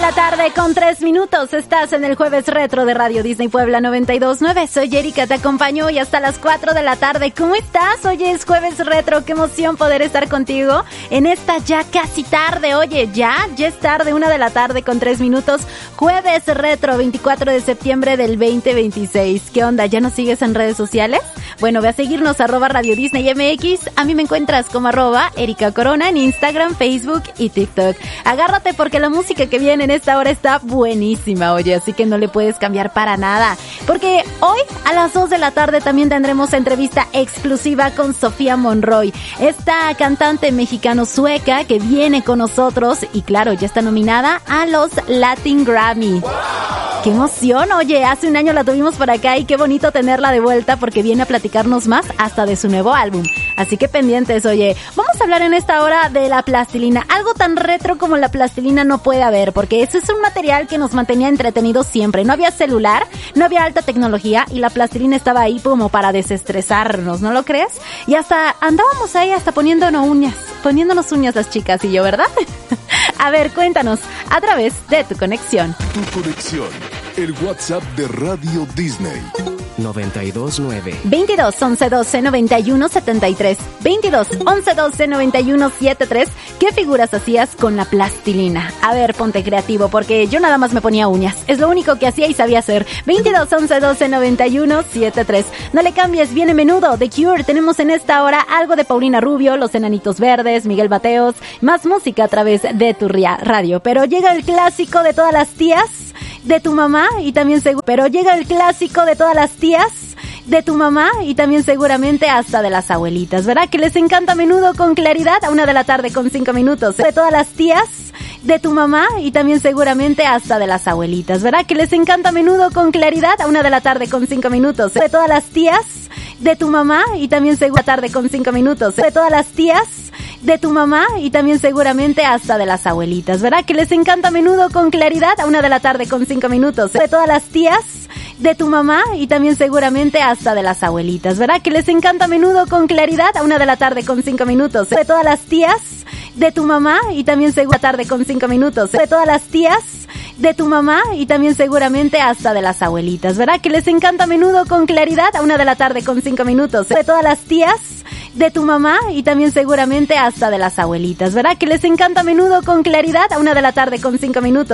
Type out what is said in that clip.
la tarde con 3 minutos. Estás en el Jueves Retro de Radio Disney Puebla 92.9. Soy Erika, te acompaño hoy hasta las 4 de la tarde. ¿Cómo estás? Oye, es Jueves Retro. Qué emoción poder estar contigo en esta ya casi tarde. Oye, ya es tarde, 1 de la tarde con 3 minutos. Jueves Retro, 24 de septiembre del 2026. ¿Qué onda? ¿Ya nos sigues en redes sociales? Bueno, ve a seguirnos @Radio Disney MX. A mí me encuentras como @Erika Corona en Instagram, Facebook y TikTok. Agárrate porque la música que viene en esta hora está buenísima, oye, así que no le puedes cambiar para nada. Porque hoy a las 2 de la tarde también tendremos entrevista exclusiva con Sofía Monroy, esta cantante mexicano-sueca que viene con nosotros y claro, ya está nominada a los Latin Grammy. ¡Wow! ¡Qué emoción! Oye, hace un año la tuvimos por acá y qué bonito tenerla de vuelta porque viene a platicarnos más hasta de su nuevo álbum. Así que pendientes, oye. Vamos a hablar en esta hora de la plastilina. Algo tan retro como la plastilina no puede haber, porque ese es un material que nos mantenía entretenidos siempre. No había celular, no había alta tecnología y la plastilina estaba ahí como para desestresarnos, ¿no lo crees? Y hasta andábamos ahí hasta poniéndonos uñas las chicas y yo, ¿verdad? A ver, cuéntanos, a través de tu conexión. Tu conexión, el WhatsApp de Radio Disney. 92.9 22 11 12 91 73 22 11 12 91 73. ¿Qué figuras hacías con la plastilina? A ver, ponte creativo porque yo nada más me ponía uñas. Es lo único que hacía y sabía hacer. 22 11 12 91 73. No le cambies, viene Menudo, The Cure. Tenemos en esta hora algo de Paulina Rubio, Los Enanitos Verdes, Miguel Mateos. Más música a través de tu radio. Pero llega el clásico de todas las tías de tu mamá y también seguramente hasta de las abuelitas, ¿verdad? Que les encanta Menudo con Claridad a 1 de la tarde con 5 minutos. De todas las tías de tu mamá y también seguramente hasta de las abuelitas, ¿verdad? Que les encanta Menudo con Claridad a 1 de la tarde con 5 minutos. De todas las tías de tu mamá y también tarde con 5 minutos. De todas las tías de tu mamá y también seguramente hasta de las abuelitas, ¿verdad? Que les encanta Menudo con Claridad a 1 de la tarde con 5 minutos. De todas las tías de tu mamá y también seguramente hasta de las abuelitas, ¿verdad? Que les encanta Menudo con Claridad a 1 de la tarde con 5 minutos. De todas las tías de tu mamá y también tarde con 5 minutos. De todas las tías de tu mamá y también seguramente hasta de las abuelitas, ¿verdad? Que les encanta Menudo con Claridad a 1 de la tarde con 5 minutos. De todas las tías de tu mamá y también seguramente hasta de las abuelitas, ¿verdad? Que les encanta Menudo con Claridad a 1 de la tarde con 5 minutos.